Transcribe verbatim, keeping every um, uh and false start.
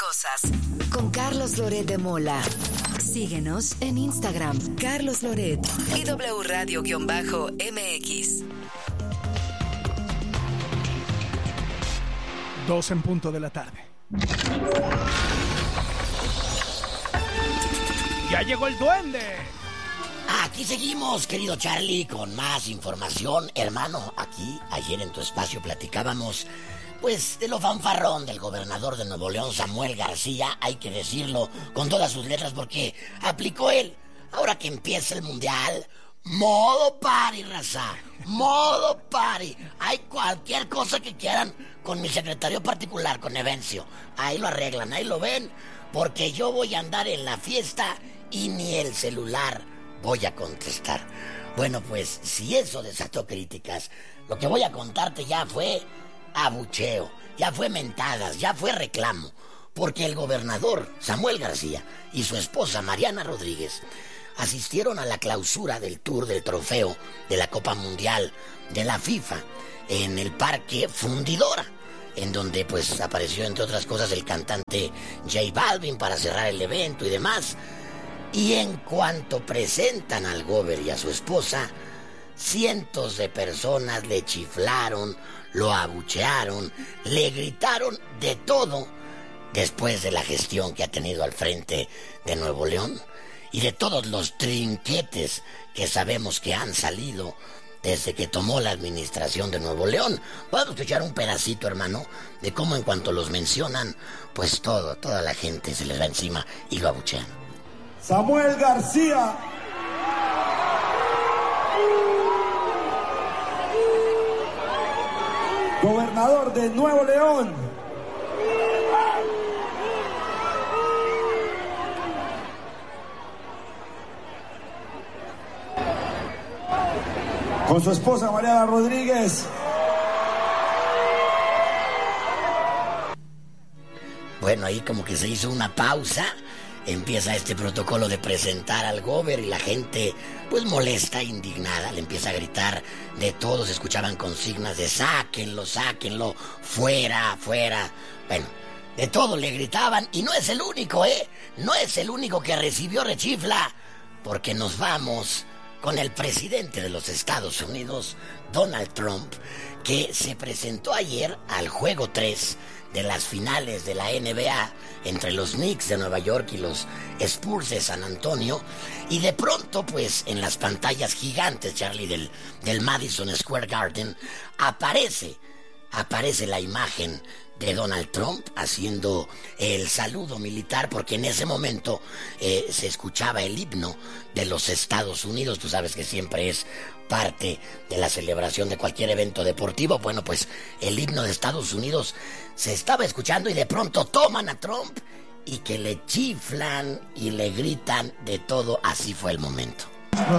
cosas. Con Carlos Loret de Mola. Síguenos en Instagram, Carlos Loret y W Radio-M X. Dos en punto de la tarde. ¡Ya llegó el duende! Aquí seguimos, querido Charlie, con más información. Hermano, aquí, ayer en tu espacio platicábamos, pues, de lo fanfarrón del gobernador de Nuevo León, Samuel García. Hay que decirlo con todas sus letras porque aplicó él. Ahora que empieza el mundial, modo party, raza. Modo party. Hay cualquier cosa que quieran con mi secretario particular, con Evencio. Ahí lo arreglan, ahí lo ven. Porque yo voy a andar en la fiesta y ni el celular voy a contestar. Bueno, pues, si eso desató críticas, lo que voy a contarte ya fue abucheo, ya fue mentadas, ya fue reclamo. Porque el gobernador Samuel García y su esposa Mariana Rodríguez asistieron a la clausura del Tour del Trofeo de la Copa Mundial de la FIFA en el Parque Fundidora, en donde pues apareció entre otras cosas el cantante J Balvin para cerrar el evento y demás. Y en cuanto presentan al gober y a su esposa, cientos de personas le chiflaron, lo abuchearon, le gritaron de todo después de la gestión que ha tenido al frente de Nuevo León y de todos los trinquetes que sabemos que han salido desde que tomó la administración de Nuevo León. Vamos a escuchar un pedacito, hermano, de cómo en cuanto los mencionan, pues todo, toda la gente se les va encima y lo abuchean. Samuel García, gobernador de Nuevo León, con su esposa Mariana Rodríguez. Bueno, ahí como que se hizo una pausa. Empieza este protocolo de presentar al gober y la gente, pues molesta, indignada, le empieza a gritar de todo. Se escuchaban consignas de sáquenlo, sáquenlo, fuera, fuera. Bueno, de todo le gritaban y no es el único, ¿eh? No es el único que recibió rechifla, porque nos vamos con el presidente de los Estados Unidos, Donald Trump, que se presentó ayer al juego tres de las finales de la N B A entre los Knicks de Nueva York y los Spurs de San Antonio, y de pronto pues en las pantallas gigantes, Charlie, del, del Madison Square Garden aparece aparece la imagen de Donald Trump haciendo el saludo militar, porque en ese momento eh, se escuchaba el himno de los Estados Unidos. Tú sabes que siempre es parte de la celebración de cualquier evento deportivo. Bueno, pues el himno de Estados Unidos se estaba escuchando y de pronto toman a Trump y que le chiflan y le gritan de todo. Así fue el momento.